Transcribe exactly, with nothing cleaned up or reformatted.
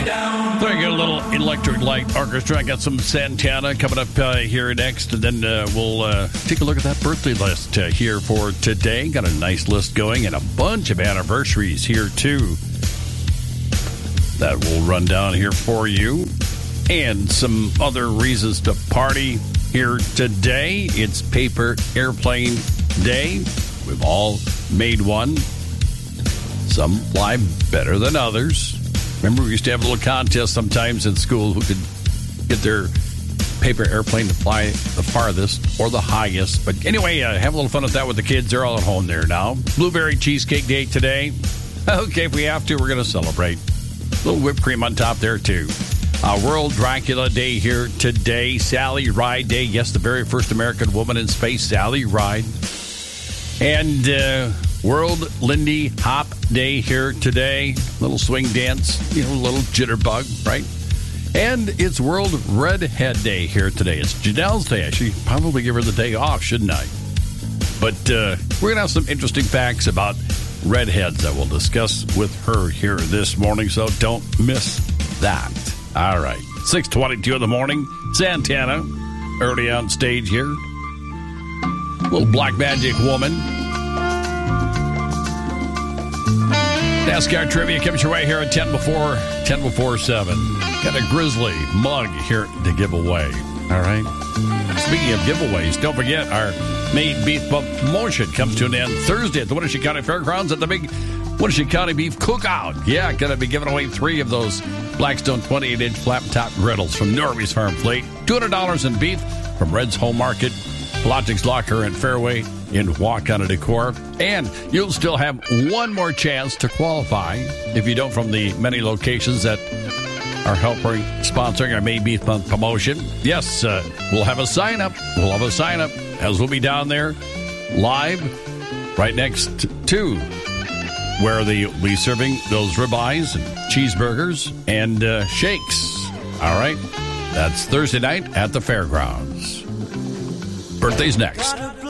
There you go, a little Electric Light Orchestra. I got some Santana coming up uh, here next, and then uh, we'll uh, take a look at that birthday list uh, here for today. Got a nice list going and a bunch of anniversaries here, too. That will run down here for you. And some other reasons to party here today. It's Paper Airplane Day. We've all made one. Some fly better than others. Remember, we used to have a little contest sometimes in school who could get their paper airplane to fly the farthest or the highest. But anyway, uh, have a little fun with that with the kids. They're all at home there now. Blueberry Cheesecake Day today. Okay, if we have to, we're going to celebrate. A little whipped cream on top there, too. Uh, World Dracula Day here today. Sally Ride Day. Yes, the very first American woman in space, Sally Ride. And uh, World Lindy Hop Day here today. Little swing dance, you know, a little jitterbug, right? And it's World Redhead Day here today. It's Janelle's day. I should probably give her the day off, shouldn't I? But uh, we're going to have some interesting facts about redheads that we'll discuss with her here this morning, so don't miss that. All right. six twenty-two in the morning. Santana, early on stage here. Little Black Magic Woman. NASCAR trivia comes your way here at ten before ten before seven. Got a Grizzly mug here to give away. All right. Speaking of giveaways, don't forget our Made Beef promotion comes to an end Thursday at the Winnebago County Fairgrounds at the big Winnebago County Beef Cookout. Yeah, going to be giving away three of those Blackstone twenty-eight inch flat top griddles from Norby's Farm Plate. two hundred dollars in beef from Red's Home Market, Logic's Locker and Fairway in Wakana Decor. And you'll still have one more chance to qualify if you don't from the many locations that are helping sponsoring our May Beef Month promotion. Yes, uh, we'll have a sign-up. We'll have a sign-up as we'll be down there live right next to where they'll be serving those ribeyes and cheeseburgers and uh, shakes. All right. That's Thursday night at the fairgrounds. Birthday's next.